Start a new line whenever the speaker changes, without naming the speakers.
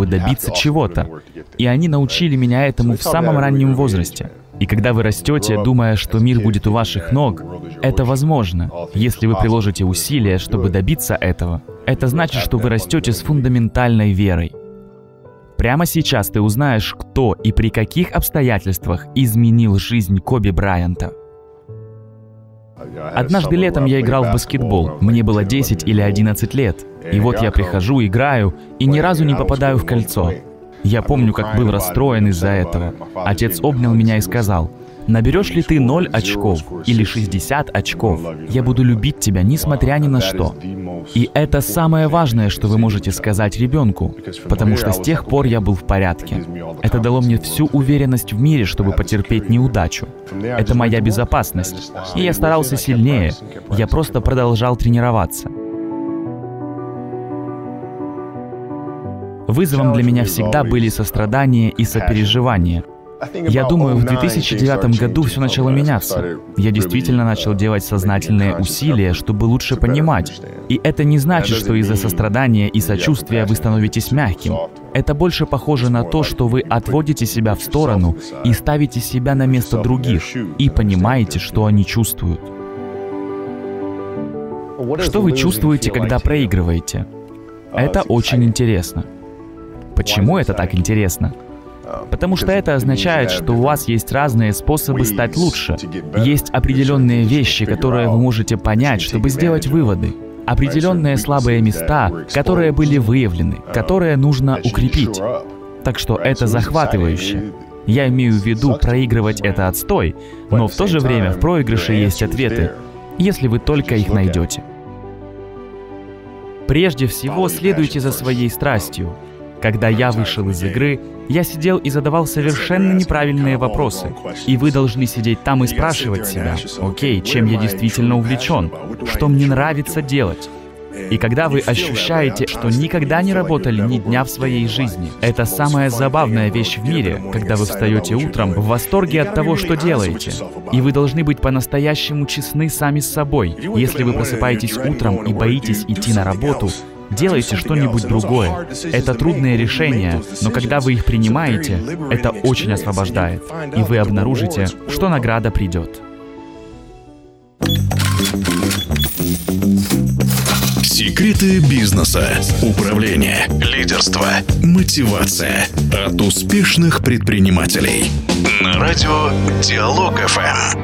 добиться чего-то. И они научили меня этому в самом раннем возрасте. И когда вы растете, думая, что мир будет у ваших ног, это возможно, если вы приложите усилия, чтобы добиться этого. Это значит, что вы растете с фундаментальной верой. Прямо сейчас ты узнаешь, кто и при каких обстоятельствах изменил жизнь Коби Брайанта. Однажды летом я играл в баскетбол. Мне было 10 или 11 лет. И вот я прихожу, играю, и ни разу не попадаю в кольцо. Я помню, как был расстроен из-за этого. Отец обнял меня и сказал: «Наберешь ли ты 0 очков или 60 очков, я буду любить тебя, несмотря ни на что». И это самое важное, что вы можете сказать ребенку, потому что с тех пор я был в порядке. Это дало мне всю уверенность в мире, чтобы потерпеть неудачу. Это моя безопасность. И я старался сильнее. Я просто продолжал тренироваться. Вызовом для меня всегда были сострадание и сопереживание. Я думаю, в 2009 году все начало меняться. Я действительно начал делать сознательные усилия, чтобы лучше понимать. И это не значит, что из-за сострадания и сочувствия вы становитесь мягким. Это больше похоже на то, что вы отводите себя в сторону и ставите себя на место других, и понимаете, что они чувствуют. Что вы чувствуете, когда проигрываете? Это очень интересно. Почему это так интересно? Потому что это означает, что у вас есть разные способы стать лучше. Есть определенные вещи, которые вы можете понять, чтобы сделать выводы. Определенные слабые места, которые были выявлены, которые нужно укрепить. Так что это захватывающе. Я имею в виду, проигрывать — это отстой, но в то же время в проигрыше есть ответы, если вы только их найдете. Прежде всего, следуйте за своей страстью. Когда я вышел из игры, я сидел и задавал совершенно неправильные вопросы. И вы должны сидеть там и спрашивать себя: окей, чем я действительно увлечен? Что мне нравится делать? И когда вы ощущаете, что никогда не работали ни дня в своей жизни, это самая забавная вещь в мире, когда вы встаете утром в восторге от того, что делаете. И вы должны быть по-настоящему честны сами с собой. Если вы просыпаетесь утром и боитесь идти на работу, делайте что-нибудь другое. Это трудные решения, но когда вы их принимаете, это очень освобождает, и вы обнаружите, что награда придет.
Секреты бизнеса, управления, лидерства, мотивация от успешных предпринимателей. На радио Диалог ФМ.